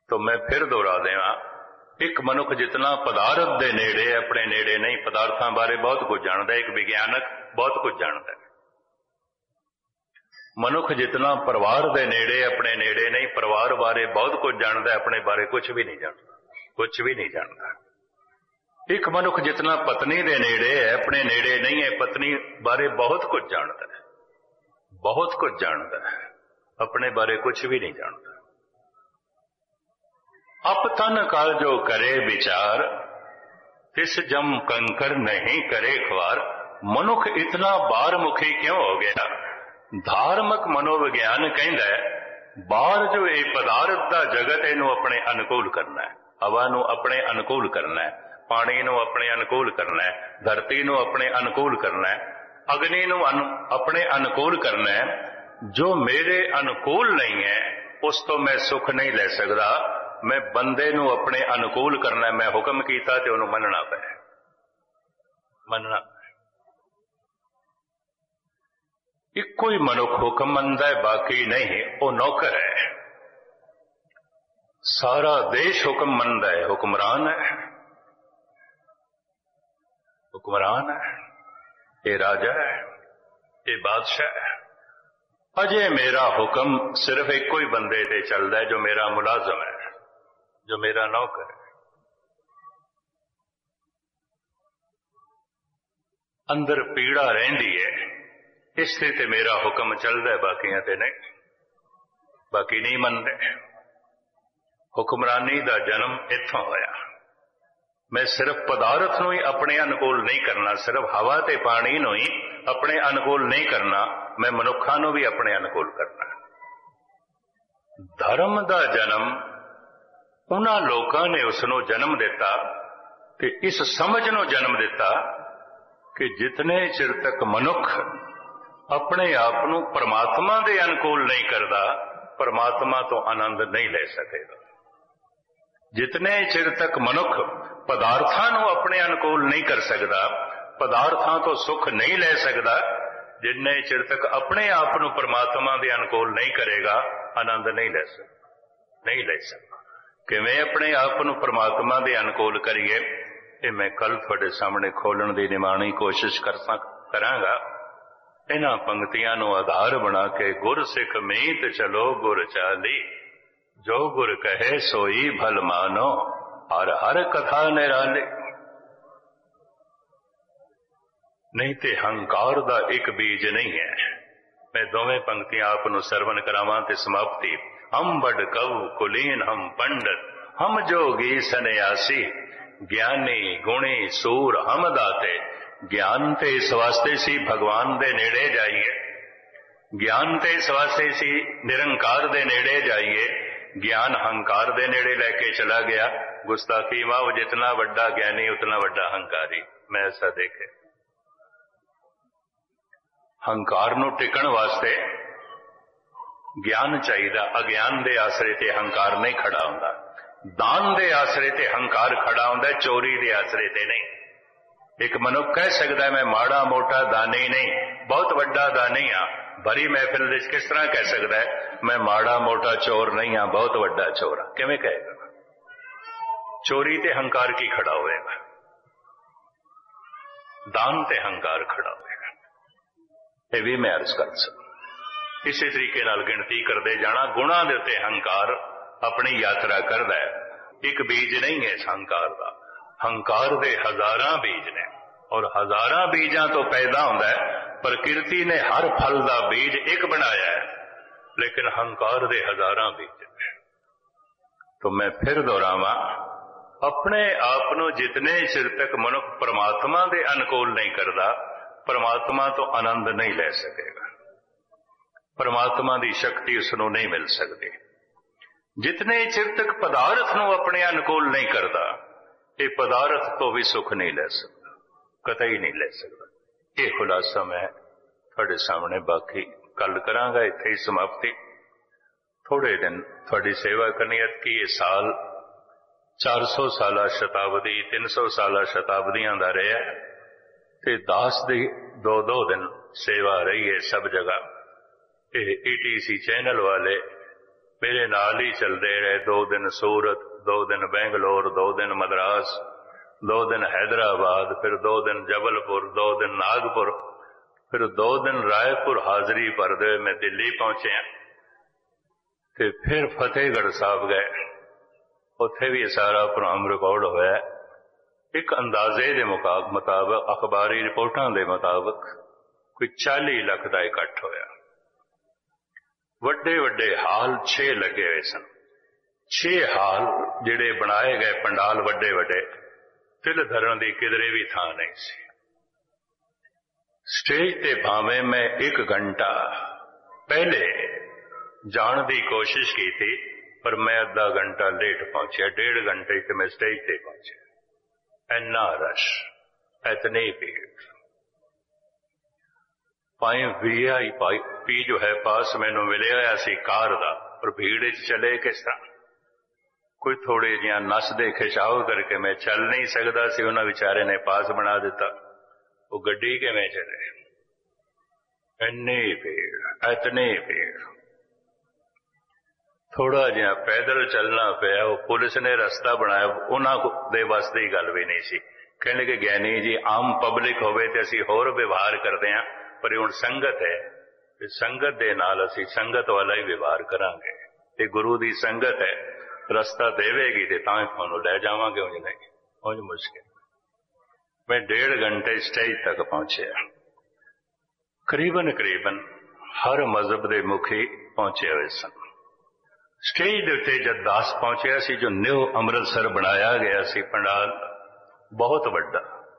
तो मैं फिर दोहरा देवां, एक मनुख जितना पदार्थ दे नेड़े अपने नेड़े नहीं, पदार्थां बारे बहुत कुछ जानता है। एक विज्ञानक बहुत कुछ जानता है। मनुख जितना परिवार दे नेड़े अपने नेड़े नहीं, परिवार बारे बहुत कुछ जानता है, अपने बारे कुछ भी नहीं जानता, कुछ भी नहीं जानता। एक मनुख जितना पत्नी दे नेड़े है अपने नेड़े नहीं है, पत्नी बारे बहुत कुछ जानता है, बहुत कुछ जानता है, अपने बारे कुछ भी नहीं जानता। अप तन काल जो करे विचार, तिस जम कंकर नहीं करे ख्वार। मनुख इतना बारमुखी क्यों हो गया? धार्मिक मनोविज्ञान कहता है बाहर जो ये पदार्थ का जगत इनू अपने अनुकूल करना है, हवा नू अपने अनुकूल करना है, पानी नू अपने अनुकूल करना है, धरती नू अपने अनुकूल करना है, अग्नि नू अपने अनुकूल करना है। जो मेरे अनुकूल नहीं है उस तो मैं सुख नहीं ले सकता। मैं बंदे नू अपने अनुकूल करना है। मैं हुक्म कीता ते उन्होंने मनना पे, मनना। इको ही मनुख हुक्म मनदा है, बाकी नहीं, वो नौकर है। सारा देश हुक्म मनदा है, हुक्मरान है, हुक्मरान है, ये राजा है, ये बादशाह है। अजे मेरा हुक्म सिर्फ एक ही बंदे ते चलता है, जो मेरा मुलाजम है, जो मेरा नौकर है। अंदर पीड़ा रहिंदी है, इसलिए ते मेरा हुक्म चलता है, बाकियां ते नहीं, बाकी नहीं मनते। हुक्मरानी का जन्म इत्थों होया। मैं सिर्फ पदार्थ नूं ही अपने अनुकूल नहीं करना, सिर्फ हवा ते पानी नूं ही अपने अनुकूल नहीं करना, मैं मनुखा नूं भी अपने अनुकूल करना। धर्म का जन्म उन्हां लोकां ने उसनूं जन्म दिता ते इस समझ नूं जन्म दिता कि जितने चिर तक मनुख अपने आप नूं परमात्मा दे अनुकूल नहीं करता, परमात्मा तो आनंद नहीं ले सकेगा। जितने चिर तक मनुख पदार्थां नूं अपने अनुकूल नहीं कर सकता, पदार्थां तो सुख नहीं ले सकता, जिन्ने चिर तक अपने आप नूं परमात्मा दे अनुकूल नहीं करेगा, आनंद नहीं ले सकता, नहीं ले सकता। किवें अपने आप नूं परमात्मा दे अनुकूल करिए, ये मैं कल तुहाडे सामने खोलण दी निमाणी कोशिश करांगा। इन्हां पंक्तियां नूं आधार बना के गुर सिख मीत चलो गुर चाली, जो गुर कहे सोई भल मानो, हर हर कथा निराली। नहीं ते हंकार दा एक बीज नहीं है। मैं दोवें पंक्तियां आप नूं सरवण करावां ते समाप्ति। हम बड़ कवि कुलीन हम पंडित, हम जोगी सन्यासी, ज्ञानी गुणी सूर हम दाते। ज्ञान ते इस वास्ते सी भगवान दे नेड़े जाइए, ज्ञान ते इस वास्ते सी निरंकार दे नेड़े जाइए। ज्ञान हंकार दे नेड़े लेके चला गया। गुस्ताखी वाह, जितना बड़ा ज्ञानी उतना बड़ा हंकारी। मैं ऐसा देखे हंकार नूं टिकण वास्ते ज्ञान चाहिए, अज्ञान दे आसरे ते हंकार नहीं खड़ा हुंदा। दान दे आसरे ते हंकार खड़ा हुंदा, चोरी दे आसरे ते नहीं। एक मनुख कह सकता है मैं माड़ा मोटा दानी नहीं, बहुत बड़ा दानी हाँ। भरी महफिल विच किस तरह कह सकता है मैं माड़ा मोटा चोर नहीं हाँ, बहुत बड़ा चोर हाँ? किवें कहेगा? चोरी ते हंकार की खड़ा होएगा, दान ते हंकार खड़ा होएगा। ये भी मैं अर्ज कर सकता। इसी तरीके नाल गिनती करते जाना, गुणा दे उत्ते हंकार अपनी यात्रा करदा है। एक बीज नहीं है इस हंकार का, हंकार दे हजारां बीज ने, और हजारां बीजां तो पैदा होंदा है। प्रकृति ने हर फल का बीज एक बनाया है, लेकिन हंकार दे हजारां बीज ने। तो मैं फिर दोहरावां, अपने आप नूं जितने चिर तक मनुख परमात्मा दे अनुकूल नहीं करता, परमात्मा तो आनंद नहीं ले सकेगा, परमात्मा की शक्ति उसनूं नहीं मिल सकती। जितने चिर तक पदार्थ नूं अपने अनुकूल नहीं करता, ये पदार्थ तो भी सुख नहीं ले सकता, कतई नहीं ले सकता। ये खुलासा मैं थोड़े सामने बाकी कल करांगा, इत्थे ही समाप्ति। थोड़े दिन थोड़ी सेवा करनी की। ये साल 400 साला शताब्दी 300 साला शताब्दियां दा रहा ते दास दी 2-2 दिन सेवा रही है सब जगह। ये ETC चैनल वाले मेरे नाल ही चलते रहे। 2 दिन सूरत, 2 दिन बेंगलोर, 2 दिन मद्रास, 2 दिन हैदराबाद, फिर 2 दिन जबलपुर, 2 दिन नागपुर, फिर 2 दिन रायपुर हाजरी भरदे हुए मैं दिल्ली पहुंचे। ते फिर फतेहगढ़ साहब गए, उत्थे भी सारा प्रोग्राम रिकॉर्ड होया। एक अंदाजे के मुताबिक अखबारी रिपोर्टां के मुताबिक कोई 40 लाख का इकट्ठ होया। वड्डे वड्डे हाल 6 लगे हुए सन। 6 हाल जिहड़े बनाए गए पंडाल वड्डे वड्डे, तिल धरण की किधरे भी थां नहीं सी। स्टेज ते भावें मैं 1 घंटा पहले जाने की कोशिश की थी, पर मैं आधा घंटा लेट पहुंचा। 1.5 घंटे से मैं स्टेज ते पहुंचा। इन्ना रश, इतनी भीड़। भाई VIP जो है पास मैनू मिले होया सी कार दा, पर भीड़ चले किस तरह? कोई थोड़े जिहा नसदे खिचाव करके मैं चल नहीं सकता सी, उन्होंने विचारे ने पास बना दिता। वो गड्डी किवें चले? इन्नी भीड़, इतनी भीड़। थोड़ा जिहा पैदल चलना पिया। वो पुलिस ने रास्ता बनाया, उन्होंने बस की गल भी नहीं सी। कहने लगे ज्ञानी जी आम पब्लिक होवे ते असीं होर व्यवहार करते हैं, पर हुण संगत है, संगत दे नाल असीं संगत वाला ही व्यवहार करांगे। ते गुरु दी संगत है, रास्ता देवेगी ते तां तुहानूं लै जावांगे। उंज नहीं, उंज मुश्किल। मैं 1.5 घंटे स्टेज तक पहुंचे। करीबन हर मजहब के मुखी पहुंचे हुए सन। स्टेज के उत्ते जब दास पहुंचे सी, जो न्यू अमृतसर बनाया गया सी पंडाल, बहुत बड़ा,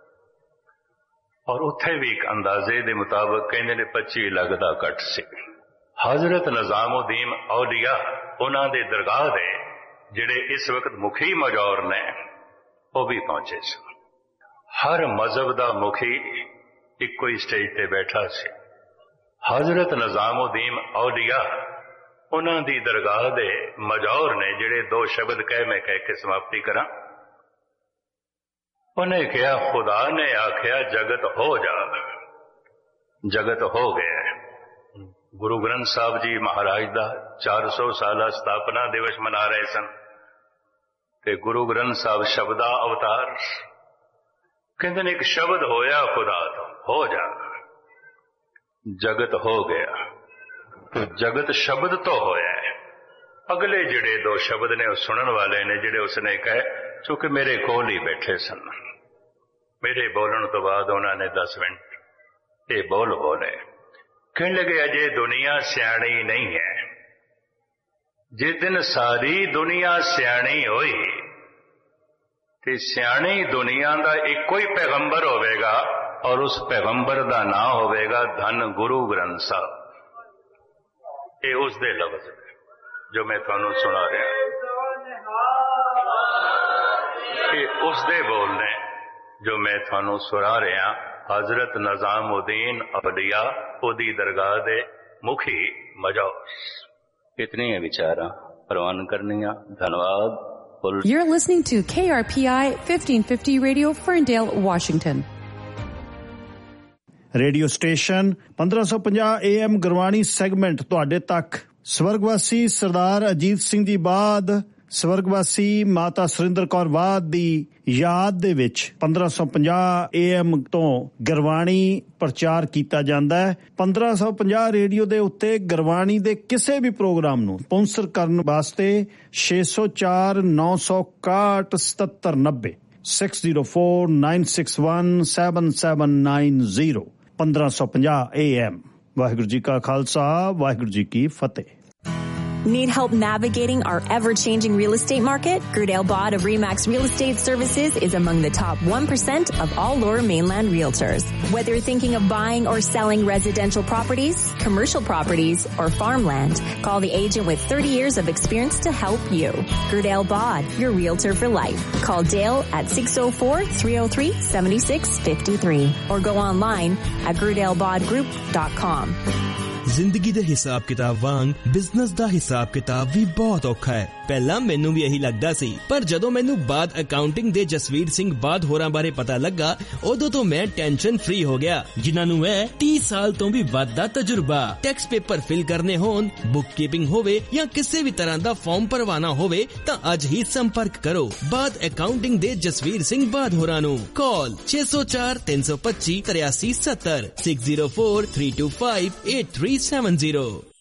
और उत्थे भी एक अंदाजे के मुताबिक कहते ने 25 लाख का इकट्ठ सी। हजरत निजामुद्दीन औलिया उन्हां दे दरगाह दे जिहड़े इस वक्त मुखी मजौर ने, वो भी पहुंचे सन। हर मजहब का मुखी इक्को ही स्टेज ते बैठा सी। हजरत निजामुद्दीन औलिया उन्हां दी दरगाह दे मजौर ने जिहड़े 2 शब्द मैं कह के समाप्ति करा। उन्हें कहा, खुदा ने आख्या जगत हो जा, जगत हो गया। गुरु ग्रंथ साहब जी महाराज दा 400 साला स्थापना दिवस मना रहे सन। ते गुरु ग्रंथ साहब शब्दा अवतार कहते ने, एक शब्द होया खुदा तो, हो जा, जगत हो गया। तो जगत शब्द तो होया है। अगले जिहड़े 2 शब्द ने सुनने वाले ने जिहड़े उसने कहे, चूंकि मेरे कोल ही बैठे सन, मेरे बोलने तो बाद उन्होंने 10 मिनट ये बोल बोले। कहने लगे अजे दुनिया सियाणी नहीं है। जिस दिन सारी दुनिया सियाणी होई ते सियाणी दुनिया का एको ही पैगंबर होवेगा, और उस पैगंबर का नाम होवेगा धन गुरु ग्रंथ साहब। ये उसदे लफ्ज जो मैं तुहानू सुना रहा, ये उसदे बोल ने जो मैं तुहानू सुना रहा। हजरत निजामुद्दीन औलिया ओदी दरगाह दे मुखी मजौर। इतनी है विचारा प्रवान करनिया। धन्यवाद। You're listening to KRPI 1550 Radio, Ferndale, Washington. Radio station 1550 AM Gurbani segment ਤੁਹਾਡੇ ਤੱਕ। ਸਵਰਗਵਾਸੀ ਸਰਦਾਰ ਅਜੀਤ ਸਿੰਘ ਜੀ ਬਾਦ, ਸਵਰਗਵਾਸੀ ਮਾਤਾ ਸੁਰਿੰਦਰ ਕੌਰ ਬਾਦ ਦੀ ਯਾਦ ਦੇ ਵਿੱਚ 1550 AM ਤੋਂ ਗੁਰਬਾਣੀ ਪ੍ਰਚਾਰ ਕੀਤਾ ਜਾਂਦਾ ਹੈ। 1550 ਰੇਡੀਓ ਦੇ ਉੱਤੇ ਗੁਰਬਾਣੀ ਦੇ ਕਿਸੇ ਵੀ ਪ੍ਰੋਗਰਾਮ ਨੂੰ ਸਪਾਂਸਰ ਕਰਨ ਵਾਸਤੇ 604 961 7790 6049617790 1550 AM। ਵਾਹਿਗੁਰੂ ਜੀ ਕਾ ਖਾਲਸਾ, ਵਾਹਿਗੁਰੂ ਜੀ ਕੀ ਫਤਿਹ। Need help navigating our ever-changing real estate market? Gerdale Bod of RE/MAX Real Estate Services is among the top 1% of all Lower Mainland realtors. Whether you're thinking of buying or selling residential properties, commercial properties, or farmland, call the agent with 30 years of experience to help you. Gerdale Bod, your realtor for life. Call Dale at 604-303-7653 or go online at GerdaleBodGroup.com. ਜ਼ਿੰਦਗੀ ਦੇ ਹਿਸਾਬ ਕਿਤਾਬ ਵਾਂਗ business ਦਾ ਹਿਸਾਬ ਕਿਤਾਬ ਵੀ ਬਹੁਤ ਔਖਾ ਹੈ। ਪਹਿਲਾਂ ਮੈਨੂੰ ਵੀ ਇਹੀ ਲੱਗਦਾ ਸੀ, ਪਰ ਜਦੋਂ ਮੈਨੂੰ ਬਾਦ ਅਕਾਊਂਟਿੰਗ ਦੇ ਜਸਵੀਰ ਸਿੰਘ ਬਾਦ ਹੋਰਾਂ ਬਾਰੇ ਪਤਾ ਲੱਗਾ, ਉਦੋਂ ਤੋਂ ਮੈਂ ਟੈਨਸ਼ਨ ਫ੍ਰੀ ਹੋ ਗਿਆ, ਜਿਨ੍ਹਾਂ ਨੂੰ ਹੈ 30 ਸਾਲ ਤੋਂ ਵੀ ਵੱਧ ਦਾ ਤਜਰਬਾ। ਟੈਕਸ ਪੇਪਰ ਫਿਲ ਕਰਨੇ ਹੋਣ, ਬੁੱਕ ਕੀਪਿੰਗ ਹੋਵੇ ਜਾਂ ਕਿਸੇ ਵੀ ਤਰ੍ਹਾਂ ਦਾ ਫਾਰਮ ਭਰਵਾना ਹੋਵੇ ਤਾਂ ਅੱਜ ਹੀ ਸੰਪਰਕ ਕਰੋ ਬਾਦ ਅਕਾਊਂਟਿੰਗ ਦੇ ਜਸਵੀਰ ਸਿੰਘ ਬਾਦ ਹੋਰਾਂ ਨੂੰ। ਕਾਲ 604 325 8370 604 325 8370।